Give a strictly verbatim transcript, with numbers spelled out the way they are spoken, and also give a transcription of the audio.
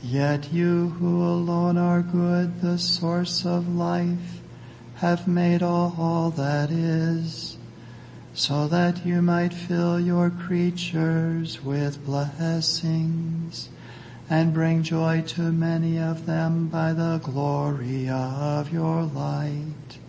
Yet you who alone are good, the source of life, have made all that is, so that you might fill your creatures with blessings and bring joy to many of them by the glory of your light.